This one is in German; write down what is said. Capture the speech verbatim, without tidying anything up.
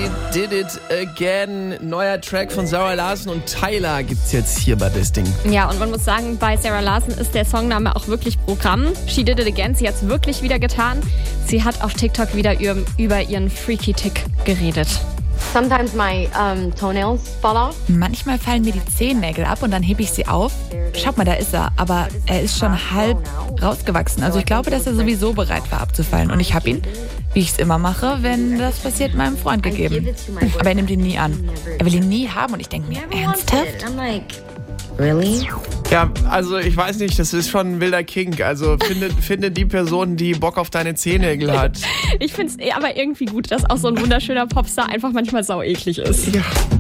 Did It Again. Neuer Track von Sarah Larson und Tyler gibt's jetzt hier bei das Ding. Ja, und man muss sagen, bei Sarah Larson ist der Songname auch wirklich Programm. She Did It Again, sie hat's wirklich wieder getan. Sie hat auf TikTok wieder über ihren Freaky Tick geredet. Sometimes my um, toenails fall off. Manchmal fallen mir die Zehennägel ab und dann hebe ich sie auf. Schaut mal, da ist er. Aber er ist schon halb rausgewachsen. Also ich glaube, dass er sowieso bereit war abzufallen. Und ich habe ihn, wie ich es immer mache, wenn das passiert, meinem Freund gegeben. Aber er nimmt ihn nie an. Er will ihn nie haben und ich denke mir, ernsthaft? Really? Ja, also ich weiß nicht, das ist schon ein wilder Kink. Also finde, finde die Person, die Bock auf deine Zehennägel hat. Ich finde es aber irgendwie gut, dass auch so ein wunderschöner Popstar einfach manchmal sau eklig ist. Ja.